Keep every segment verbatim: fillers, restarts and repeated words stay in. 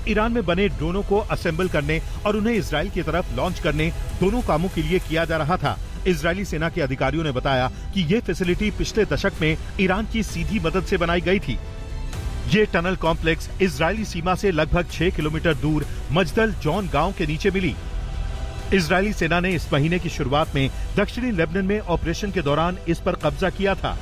Iran में बने ड्रोनों को असेंबल करने और उन्हें इजराइल की तरफ लॉन्च करने दोनों कामों के लिए किया जा रहा था। इजरायली सेना के अधिकारियों ने बताया कि ये फैसिलिटी पिछले दशक में ईरान की सीधी मदद से बनाई गई थी। ये टनल कॉम्प्लेक्स इजरायली सीमा से लगभग छह किलोमीटर दूर मजदल जॉन गांव के नीचे मिली। इजरायली सेना ने इस महीने की शुरुआत में दक्षिणी लेबनान में ऑपरेशन के दौरान इस पर कब्जा किया था।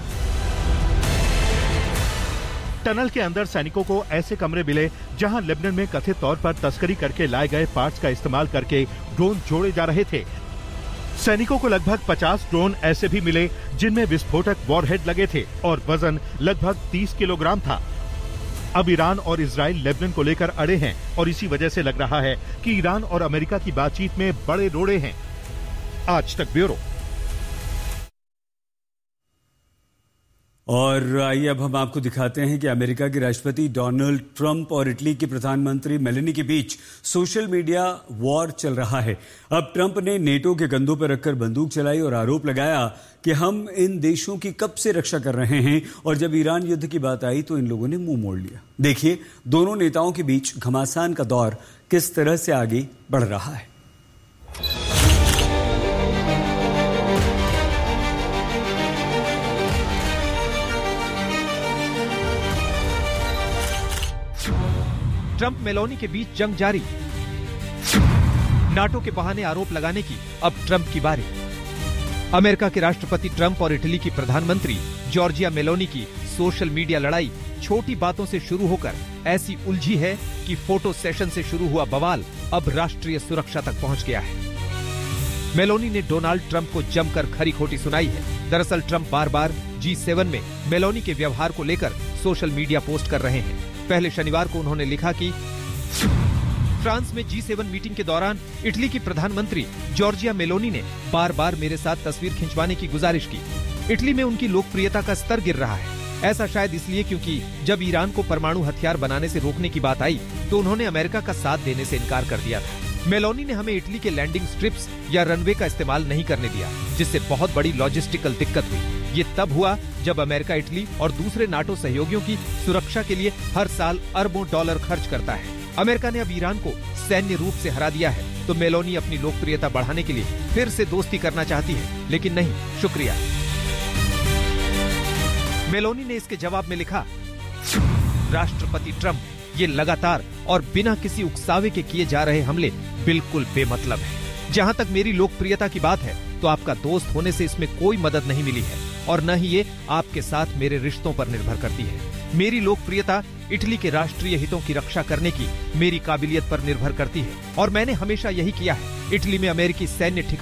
टनल के अंदर सैनिकों को ऐसे कमरे मिले जहां लेबनान में कथित तौर पर तस्करी करके लाए गए पार्ट्स का इस्तेमाल करके ड्रोन जोड़े जा रहे थे। सैनिकों को लगभग पचास ड्रोन ऐसे भी मिले जिनमें विस्फोटक वॉरहेड लगे थे और वजन लगभग तीस किलोग्राम था। अब ईरान और इजराइल लेबनान को लेकर अड़े हैं और इसी वजह से लग रहा है कि ईरान और अमेरिका की बातचीत में बड़े रोड़े हैं। आज तक ब्यूरो। और आइए अब हम आपको दिखाते हैं कि अमेरिका के राष्ट्रपति डोनाल्ड ट्रंप और इटली की प्रधानमंत्री मेलोनी के बीच सोशल मीडिया वॉर चल रहा है। अब ट्रंप ने नेटो के कंधों पर रखकर बंदूक चलाई और आरोप लगाया कि हम इन देशों की कब से रक्षा कर रहे हैं, और जब ईरान युद्ध की बात आई तो इन लोगों ने मुंह मोड़ लिया। देखिए दोनों नेताओं के बीच घमासान का दौर किस तरह से आगे बढ़ रहा है। ट्रंप मेलोनी के बीच जंग जारी। नाटो के बहाने आरोप लगाने की अब ट्रंप की बारी। अमेरिका के राष्ट्रपति ट्रंप और इटली की प्रधानमंत्री जॉर्जिया मेलोनी की सोशल मीडिया लड़ाई छोटी बातों से शुरू होकर ऐसी उलझी है कि फोटो सेशन से शुरू हुआ बवाल अब राष्ट्रीय सुरक्षा तक पहुंच गया है। मेलोनी ने डोनाल्ड ट्रंप को जमकर खरी खोटी सुनाई है। दरअसल ट्रंप बार बार जी सेवन में मेलोनी के व्यवहार को लेकर सोशल मीडिया पोस्ट कर रहे हैं। पहले शनिवार को उन्होंने लिखा कि फ्रांस में जी सेवन मीटिंग के दौरान इटली की प्रधानमंत्री जॉर्जिया मेलोनी ने बार बार मेरे साथ तस्वीर खिंचवाने की गुजारिश की। इटली में उनकी लोकप्रियता का स्तर गिर रहा है। ऐसा शायद इसलिए क्योंकि जब ईरान को परमाणु हथियार बनाने से रोकने की बात आई तो उन्होंने अमेरिका का साथ देने से इनकार कर दिया था। मेलोनी ने हमें इटली के लैंडिंग स्ट्रिप्स या रनवे का इस्तेमाल नहीं करने दिया, जिससे बहुत बड़ी लॉजिस्टिकल दिक्कत हुई। ये तब हुआ जब अमेरिका इटली और दूसरे नाटो सहयोगियों की सुरक्षा के लिए हर साल अरबों डॉलर खर्च करता है। अमेरिका ने अब ईरान को सैन्य रूप से हरा दिया है तो मेलोनी अपनी लोकप्रियता बढ़ाने के लिए फिर से दोस्ती करना चाहती है, लेकिन नहीं, शुक्रिया। मेलोनी ने इसके जवाब में लिखा, राष्ट्रपति ट्रंप, ये लगातार और बिना किसी उकसावे के किए जा रहे हमले बिल्कुल बेमतलब है। जहां तक मेरी लोकप्रियता की बात है तो आपका दोस्त होने से इसमें कोई मदद नहीं मिली है और न ही ये आपके साथ मेरे रिश्तों पर निर्भर करती है। मेरी लोकप्रियता इटली के राष्ट्रीय हितों की रक्षा करने की मेरी काबिलियत पर निर्भर करती है और मैंने हमेशा यही किया है। इटली में अमेरिकी सैन्य ठिकाने